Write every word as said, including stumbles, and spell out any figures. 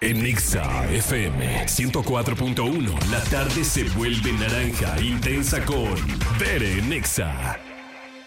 En Nexa F M ciento cuatro punto uno, la tarde se vuelve naranja intensa con Bere Nexa.